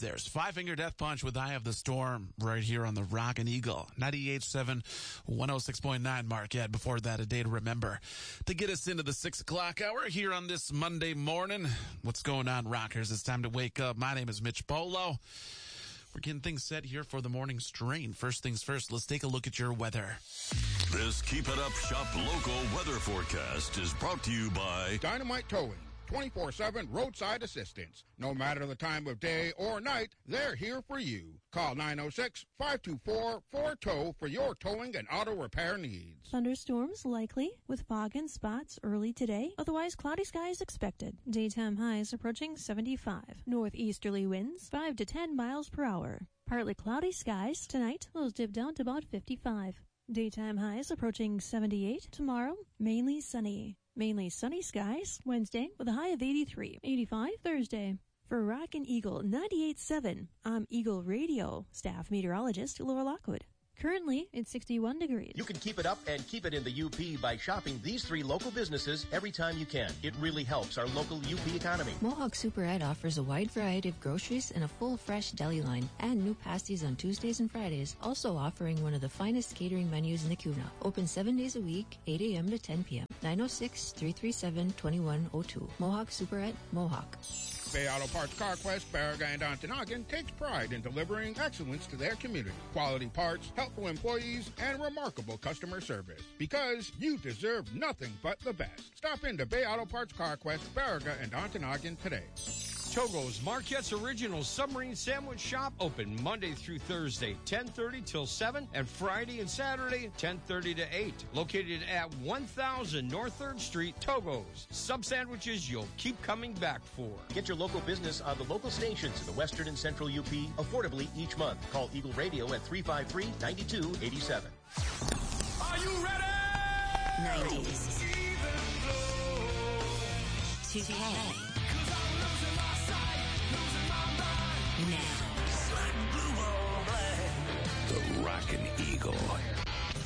There's Five Finger Death Punch with Eye of the Storm right here on the Rockin' Eagle. 98.7, 106.9 Marquette. Before that, A Day to Remember. To get us into the 6 o'clock hour here on this Monday morning. What's going on, rockers? It's time to wake up. My name is Mitch Polo. We're getting things set here for the morning strain. First things first, let's take a look at your weather. This Keep It Up Shop local weather forecast is brought to you by Dynamite Towing. 24/7 roadside assistance. No matter the time of day or night, they're here for you. Call 906-524-4TOW for your towing and auto repair needs. Thunderstorms likely with fog and spots early today. Otherwise, cloudy skies expected. Daytime highs approaching 75. Northeasterly winds 5 to 10 miles per hour. Partly cloudy skies tonight. Those dip down to about 55. Daytime highs approaching 78. Tomorrow, mainly sunny. Mainly sunny skies Wednesday with a high of 83. 85 Thursday. For Rockin' Eagle 98.7, I'm Eagle Radio staff meteorologist Laura Lockwood. Currently, it's 61 degrees. You can keep it up and keep it in the UP by shopping these 3 local businesses every time you can. It really helps our local UP economy. Mohawk Super Ed offers a wide variety of groceries and a full fresh deli line and new pasties on Tuesdays and Fridays, also offering one of the finest catering menus in the Kuna. Open 7 days a week, 8 a.m. to 10 p.m. 906-337-2102. Mohawk Super Ed, Mohawk. Bay Auto Parts CarQuest, Baraga, and Ontonagon takes pride in delivering excellence to their community. Quality parts, helpful employees, and remarkable customer service. Because you deserve nothing but the best. Stop into Bay Auto Parts CarQuest, Baraga, and Ontonagon today. Togo's, Marquette's original submarine sandwich shop, open Monday through Thursday, 10:30 till 7, and Friday and Saturday, 10:30 to 8. Located at 1000 North 3rd Street, Togo's. Sub sandwiches you'll keep coming back for. Get your local business on the local stations in the Western and Central UP affordably each month. Call Eagle Radio at 353-9287. Are you ready? 90s. 2K. Now. The Rockin' Eagle.